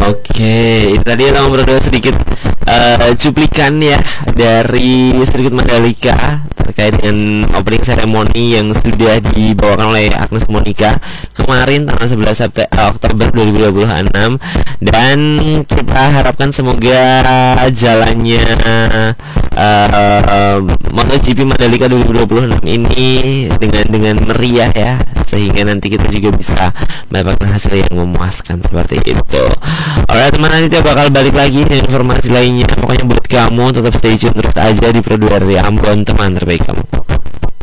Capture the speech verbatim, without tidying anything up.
Oke, itu tadi nomor berdua sedikit uh, cuplikan ya dari sirkuit Mandalika terkait dengan opening ceremony yang sudah dibawakan oleh Agnes Monica kemarin tanggal sebelas Oktober dua ribu dua puluh enam, dan kita harapkan semoga jalannya uh, MotoGP Mandalika dua ribu dua puluh enam ini dengan dengan meriah ya, sehingga nanti kita juga bisa mendapatkan hasil yang memuaskan seperti itu. Alright teman, nanti kita bakal balik lagi dengan informasi lainnya. Pokoknya buat kamu tetap stay tune terus aja di Pro dua dari Ambon, teman terbaik kamu.